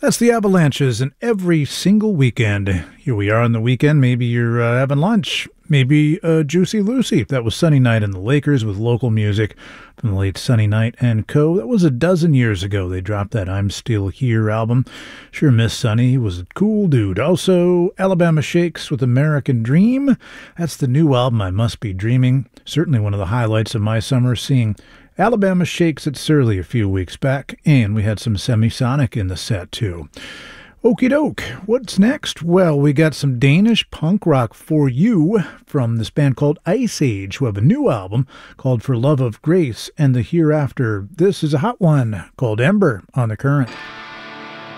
That's the Avalanches, and every single weekend. Here we are on the weekend. Maybe you're having lunch. Maybe Juicy Lucy. That was Sunny Night and the Lakers with local music from the late Sunny Night and Co. That was a dozen years ago. They dropped that I'm Still Here album. Sure miss Sunny. He was a cool dude. Also, Alabama Shakes with American Dream. That's the new album, I Must Be Dreaming. Certainly one of the highlights of my summer, seeing Alabama Shakes at Surly a few weeks back, and we had some Semisonic in the set too. Okie doke, what's next? Well, we got some Danish punk rock for you from this band called Ice Age, who have a new album called For Love of Grace and the Hereafter. This is a hot one called Ember on The Current.